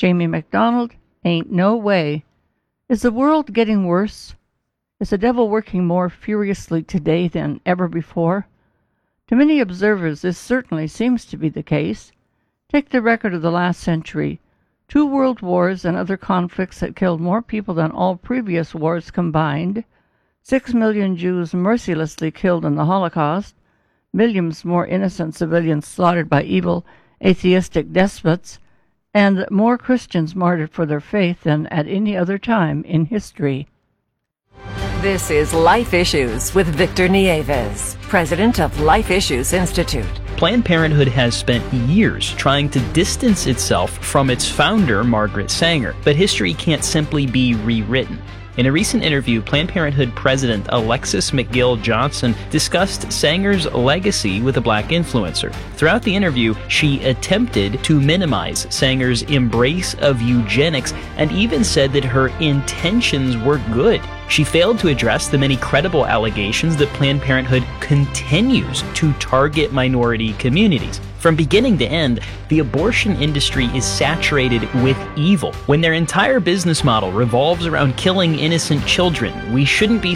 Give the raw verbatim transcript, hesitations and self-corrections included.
Jamie MacDonald, Ain't No Way. Is the world getting worse? Is the devil working more furiously today than ever before? To many observers, this certainly seems to be the case. Take the record of the last century. Two world wars and other conflicts that killed more people than all previous wars combined. Six million Jews mercilessly killed in the Holocaust. Millions more innocent civilians slaughtered by evil, atheistic despots. And more Christians martyred for their faith than at any other time in history. This is Life Issues with Victor Nieves, president of Life Issues Institute. Planned Parenthood has spent years trying to distance itself from its founder, Margaret Sanger, but history can't simply be rewritten. In a recent interview, Planned Parenthood President Alexis McGill Johnson discussed Sanger's legacy with a black influencer. Throughout the interview, she attempted to minimize Sanger's embrace of eugenics and even said that her intentions were good. She failed to address the many credible allegations that Planned Parenthood continues to target minority communities. From beginning to end, the abortion industry is saturated with evil. When their entire business model revolves around killing innocent children, we shouldn't be